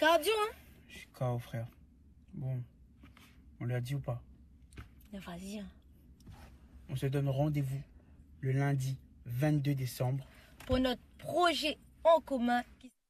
cardio, hein? Je suis KO, frère. Bon, on lui a dit ou pas? Vas-y, hein. On se donne rendez-vous le lundi 22 décembre. Pour notre projet en commun qui